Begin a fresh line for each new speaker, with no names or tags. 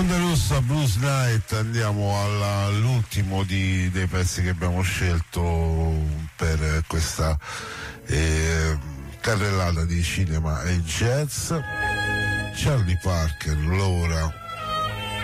Onda Rossa Blues Night, andiamo all'ultimo dei pezzi che abbiamo scelto per questa carrellata di cinema e jazz. Charlie Parker, Laura.